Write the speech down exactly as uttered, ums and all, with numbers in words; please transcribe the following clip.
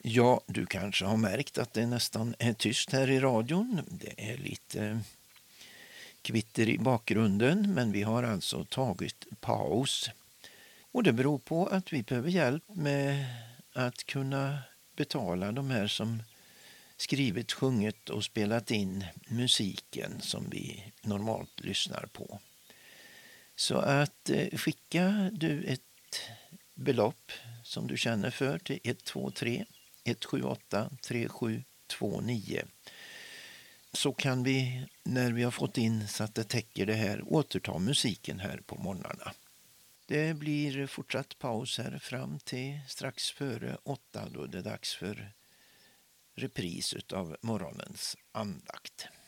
Ja, du kanske har märkt att det nästan är tyst här i radion. Det är lite kvitter i bakgrunden, men vi har alltså tagit paus. Och det beror på att vi behöver hjälp med att kunna betala de här som skrivit, sjungit och spelat in musiken som vi normalt lyssnar på. Så att eh, skicka du ett belopp som du känner för till ett två tre ett sju åtta tre sju två nio, så kan vi, när vi har fått in så att det täcker det här, återta musiken här på morgnarna. Det blir fortsatt paus här fram till strax före åtta, då det är dags för repris av morgonens andakt.